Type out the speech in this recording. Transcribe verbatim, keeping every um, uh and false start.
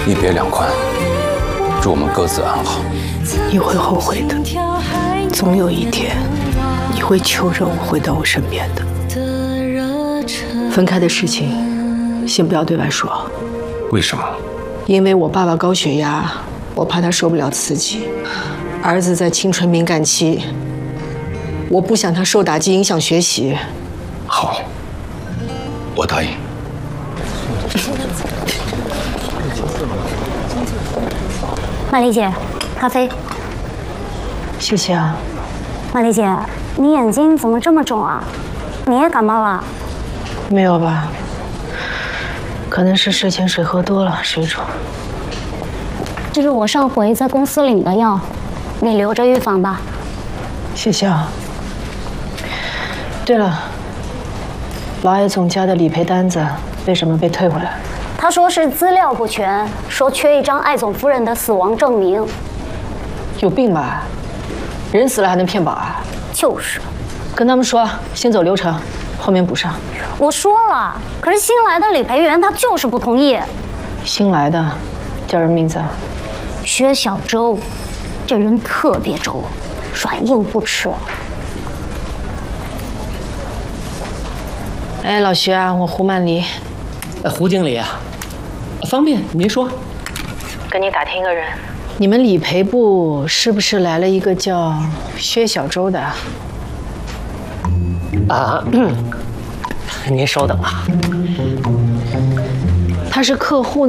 一别两宽，祝我们各自安好。 你会后悔的，总有一天，你会求着我回到我身边的。分开的事情，先不要对外说。 为什么？ 因为我爸爸高血压，我怕他受不了刺激。儿子在青春敏感期，我不想他受打击影响学习。 好，我答应。 玛丽姐，咖啡。 谢谢啊。 玛丽姐，你眼睛怎么这么肿啊？你也感冒了？ 没有吧？可能是睡前水喝多了，水肿。 这是我上回在公司领的药，你留着预防吧。 谢谢啊。对了，老艾总家的理赔单子为什么被退回来？ 他说是资料不全，说缺一张艾总夫人的死亡证明。 有病吧？人死了还能骗保啊？ 就是。 跟他们说，先走流程，后面补上。 我说了，可是新来的理赔员他就是不同意。 新来的，叫人名字？ 薛小周，这人特别轴，软硬不吃。 哎，老徐啊，我胡曼梨。 呃，胡经理啊，方便您说。 跟你打听个人，你们理赔部是不是来了一个叫薛小周的？ 啊，您稍等啊。 他是客户。